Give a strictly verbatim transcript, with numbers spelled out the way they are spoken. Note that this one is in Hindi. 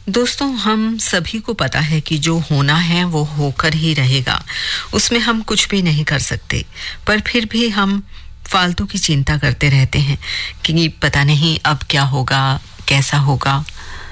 दोस्तों, हम सभी को पता है कि जो होना है वो होकर ही रहेगा, उसमें हम कुछ भी नहीं कर सकते। पर फिर भी हम फालतू की चिंता करते रहते हैं कि पता नहीं अब क्या होगा, कैसा होगा।